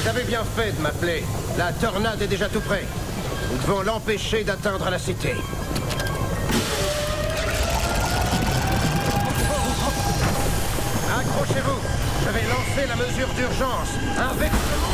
Vous avez bien fait de m'appeler. La tornade est déjà tout près. Nous devons l'empêcher d'atteindre la cité. Accrochez-vous. Je vais lancer la mesure d'urgence. Un vecteur...